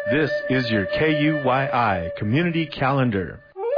This is your KUYI Community Calendar.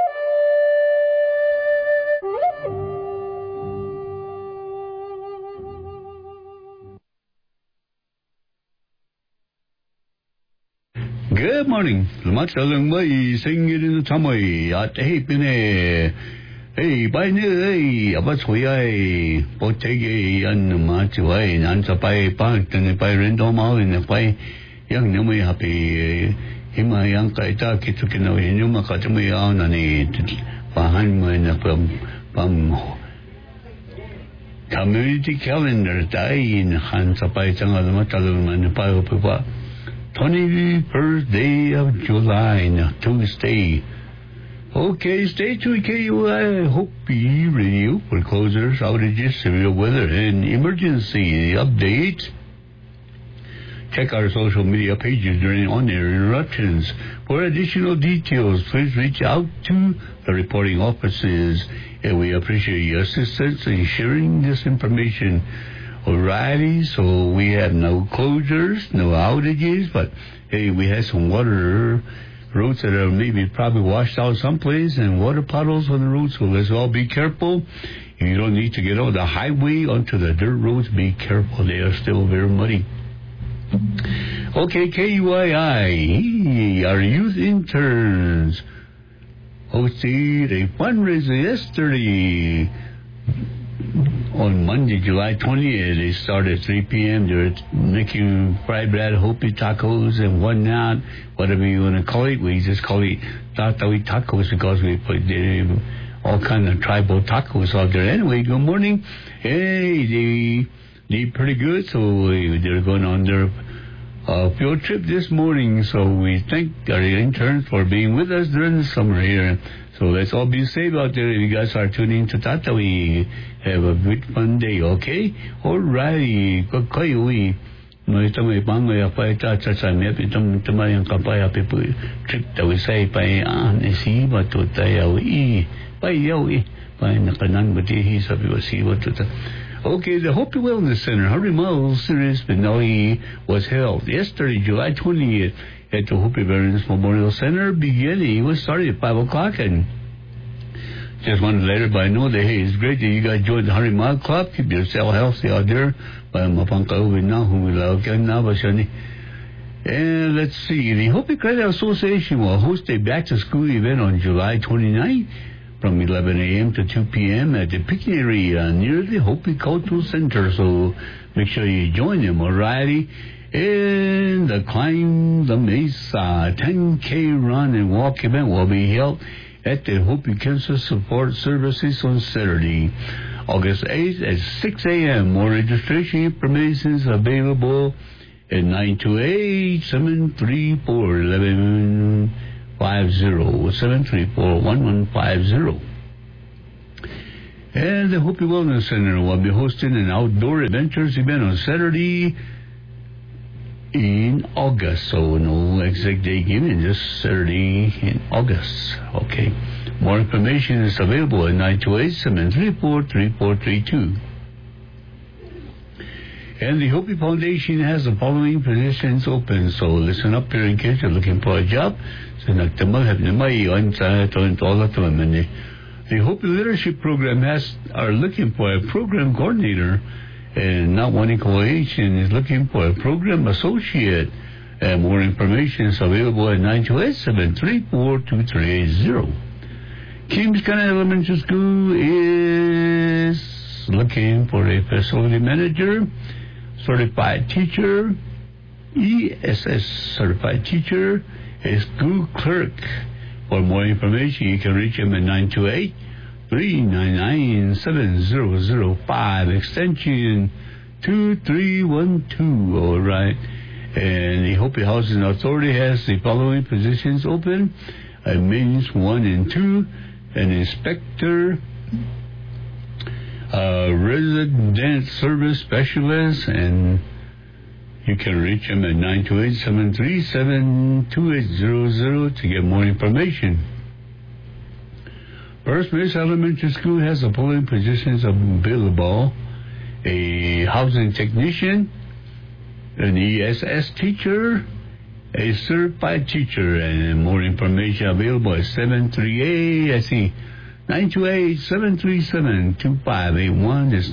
Good morning. Lumatsalang may singing in the tamay at pine. Hey, by new, about we potege and matway, and the pie part and by random in the pie. Young Numi happy. Hima young kaita kitukino in Yuma Katami on and it behind my community calendar die in Hansapai Tangalamatalum and the Pio Papa. 21st day of July, Tuesday. Okay, stay tuned, KUI. Hope you radio for closures, outages, severe weather, and emergency updates. Check our social media pages during on-air interruptions. For additional details, please reach out to the reporting offices, and we appreciate your assistance in sharing this information. Alrighty, so we have no closures, no outages, but hey, we had some water roads that are maybe probably washed out someplace and water puddles on the road, so let's all be careful. You don't need to get on the highway onto the dirt roads. Be careful, they are still very muddy. Okay, KUII, our youth interns hosted a fundraiser yesterday. On Monday, July 20th, they started at 3 p.m. They're making fried bread, hopi tacos, and whatnot, whatever you want to call it. We just call it tatawi tacos because we put all kind of tribal tacos out there. Anyway, good morning. Hey, they did pretty good, so they're going on their field trip this morning. So we thank our interns for being with us during the summer here. So let's all be safe out there. If you guys are tuning to Tatawi, have a good fun day, okay? Alright. Kayo no itong ibang ay ta sa mep itong tumayang kapaya pipu trip tawi say pa isi ba to tayo pa yawi pa nakanan bati sa si ba to. Okay, the Hopi Wellness Center, Harimau Series Benoi was held yesterday, July 20th, at the Hopi Veterans Memorial Center. Beginning, it started at 5 o'clock, and just wanted to let everybody know that, hey, it's great that you guys joined the Harimau Club. Keep yourself healthy out there. And let's see, the Hopi Credit Association will host a back-to-school event on July 29th. From 11 a.m. to 2 p.m. at the picnic area near the Hopi Cultural Center. So make sure you join them, alrighty? And the Climb the Mesa 10K run and walk event will be held at the Hopi Cancer Support Services on Saturday, August 8th at 6 a.m. More registration information is available at 928-734-1150. 734-1150. And the Hopi Wellness Center will be hosting an outdoor adventures event on Saturday in August. So no exact day given, just Saturday in August. Okay. More information is available at 928-734-3432. And the Hopi Foundation has the following positions open. So listen up here in case you're looking for a job. The Hopi Leadership Program are looking for a program coordinator, and Not One Coalition is looking for a program associate. And more information is available at 928-734-2380. Kings County Elementary School is looking for a facility manager, certified teacher, ESS certified teacher, a school clerk. For more information, you can reach him at 928-399-7005, extension 2312. All right. And the Hopi Housing Authority has the following positions open: a maintenance 1 and 2, an inspector, resident service specialist, and you can reach them at 928-737-2800 to get more information. First Mesa Elementary School has the following positions available: a housing technician, an ESS teacher, a certified teacher, and more information available at 928-737-2581. That's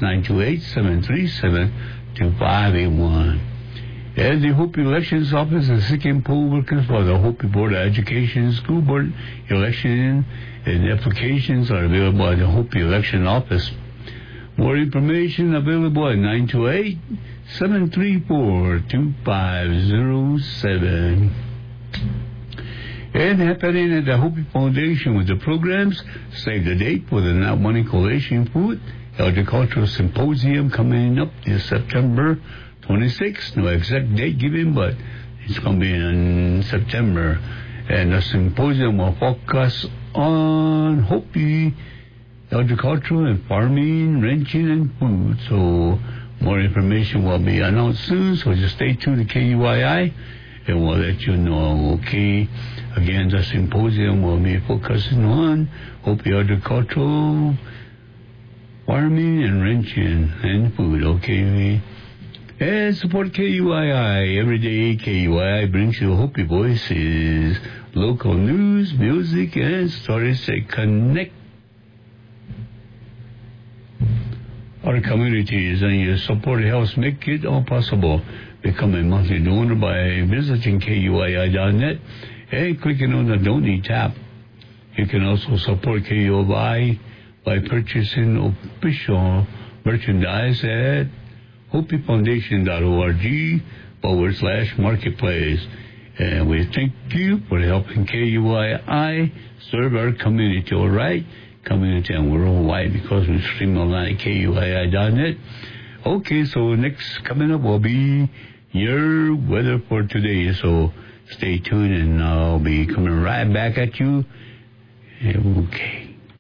928-737-2581. And the Hopi Elections Office is seeking poll workers for the Hopi Board of Education School Board election, and applications are available at the Hopi Election Office. More information available at 928-734-2507. And happening at the Hopi Foundation with the programs, save the date for the Not Money Coalition Food Agricultural Symposium coming up this September 26th. No exact date given, but it's going to be in September. And the symposium will focus on Hopi agriculture and farming, ranching, and food. So more information will be announced soon, so just stay tuned to KUII, and we'll let you know. Okay, again, the symposium will be focusing on Hopi agricultural, farming, and ranching, and food. Okay, and support KUII. Every day, KUII brings you Hopi voices, local news, music, and stories that connect our communities, and your support helps make it all possible. Become a monthly donor by visiting KUII.net and clicking on the Donate tab. You can also support KUII by purchasing official merchandise at HopiFoundation.org/marketplace. And we thank you for helping KUII serve our community, all right? Community and worldwide, because we stream online at KUII.net. Okay, so next coming up will be your weather for today. So stay tuned, and I'll be coming right back at you. Okay.